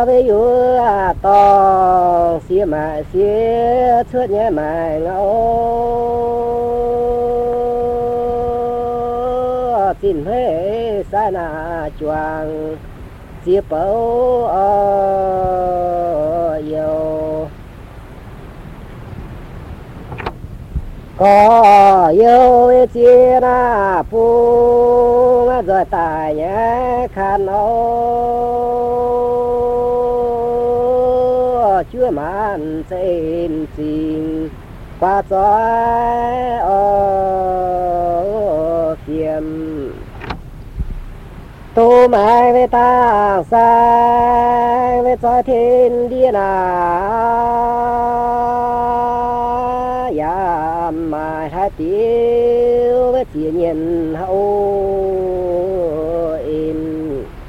bây giờ to xía mà xía thưa nhé mà ngâu xin thế sa na chuang xía bầu yêu có yêu chia na pu rồi tài nhé khăn chưa màn xin xin qua gió kiềm tô mai với ta sang với gió thiên đi na ya mai hai tiêu với chỉ nhìn hậu